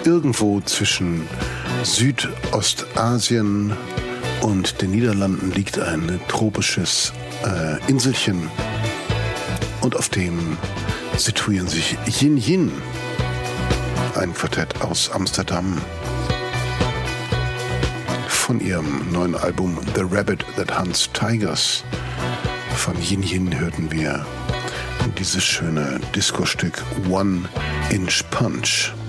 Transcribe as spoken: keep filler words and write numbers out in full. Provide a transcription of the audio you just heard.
Irgendwo zwischen Südostasien und den Niederlanden liegt ein tropisches äh, Inselchen und auf dem situieren sich Yin Yin, ein Quartett aus Amsterdam. Von ihrem neuen Album The Rabbit That Hunts Tigers von Yin Yin hörten wir dieses schöne Disco-Stück One Inch Punch.